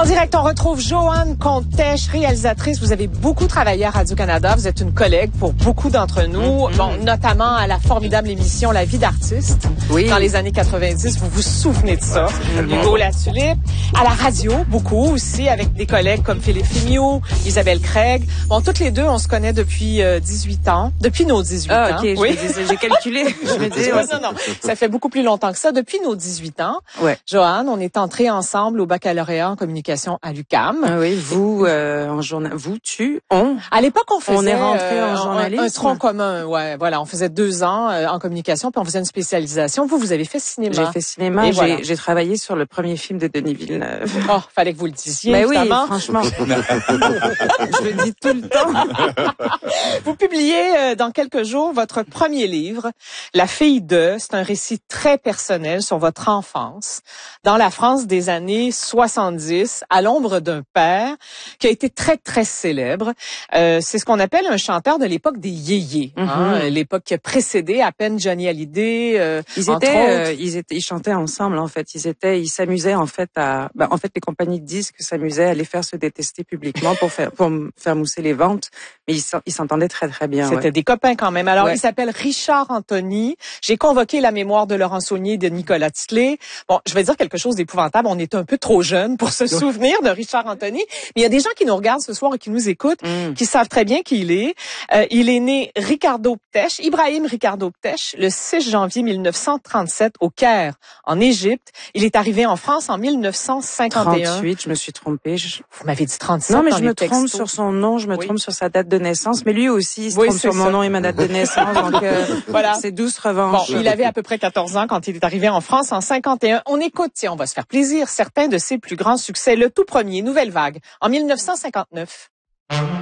direct, on retrouve Joanne Contèche, réalisatrice. Vous avez beaucoup travaillé à Radio-Canada. Vous êtes une collègue pour beaucoup d'entre nous, bon, notamment à la formidable émission La vie d'artiste. Oui. Dans les années 90, vous vous souvenez de ça. Hugo La Tulipe. À la radio, beaucoup aussi, avec des collègues comme Philippe Fémiot, Isabelle Craig. Bon, toutes les deux, on se connaît depuis 18 ans. Depuis nos 18 ans. OK, oui. J'ai calculé. Je me dis, ouais. Non. Ça fait beaucoup plus longtemps que ça. Depuis nos 18 ans. Ouais. Joanne, on est entrés ensemble au baccalauréat en communication à l'UQAM. Ah oui, vous, en journal, on. À l'époque, on faisait On est rentré en journalisme. un tronc commun, ouais, voilà. On faisait 2 ans en communication, puis on faisait une spécialisation. Vous avez fait cinéma. J'ai fait cinéma. Et voilà. J'ai travaillé sur le premier film de Denis Villeneuve. Oh, fallait que vous le disiez, Ben évidemment. oui, franchement. Je le dis tout le temps. Vous publiez dans quelques jours votre premier livre, La fille de. C'est un récit très personnel sur votre enfance dans la France des années 70, à l'ombre d'un père qui a été très, très célèbre. C'est ce qu'on appelle un chanteur de l'époque des yéyés, l'époque qui a précédé à peine Johnny Hallyday. Ils chantaient ensemble, en fait. Ils s'amusaient, en fait, les compagnies de disques s'amusaient à les faire se détester publiquement pour faire mousser les ventes. Mais ils s'entendaient très, très bien. C'était des copains quand même. Alors, il s'appelle Richard Anthony. J'ai convoqué la mémoire de Laurent Saulnier et de Nicolas Titley. Bon, je vais dire quelque chose d'épouvantable. On est un peu trop jeunes pour se souvenir de Richard Anthony. Mais il y a des gens qui nous regardent ce soir et qui nous écoutent, qui savent très bien qui il est. Il est né Ibrahim Ricardo Ptesh, le 6 janvier 1937 au Caire, en Égypte. Il est arrivé en France en 1951. 38, je me suis trompée. Vous m'avez dit 37. Non, mais je me trompe sur son nom, je me trompe sur sa date de naissance. Mais lui aussi, il se trompe sur mon nom et ma date de naissance. Donc, voilà. C'est douce revanche. Bon, il avait à peu près 14 ans quand il est arrivé en France en 51. On écoute, tiens, on va se faire plaisir, certains de ses plus grands succès. Le tout premier, Nouvelle Vague, en 1959.